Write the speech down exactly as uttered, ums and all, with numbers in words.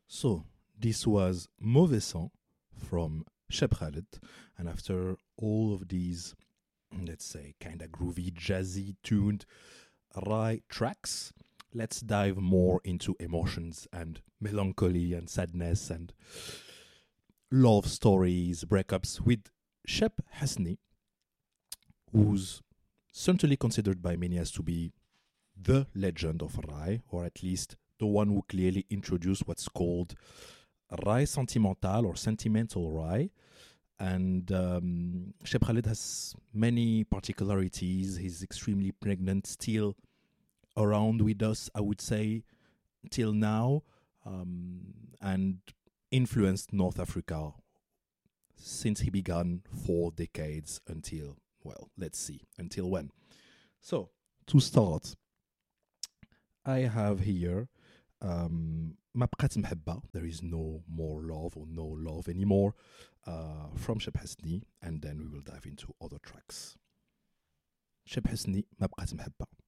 So, this was Mauvais Sang from Cheb Khaled. And after all of these, let's say, kind of groovy, jazzy, tuned Rai tracks, let's dive more into emotions and melancholy and sadness and love stories, breakups with Cheb Hasni, who's certainly considered by many as to be the legend of Rai, or at least the one who clearly introduced what's called Rai sentimental or sentimental Rai. And um, Cheb Khaled has many particularities. He's extremely pregnant, still around with us, I would say, till now, um, and influenced North Africa since he began four decades until, well, let's see, until when. So, to start, I have here um, Ma Bqat Mhabba, There Is No More Love or No Love Anymore, uh, from Cheb Hasni, and then we will dive into other tracks. Cheb Hasni, Ma Bqat Mhabba.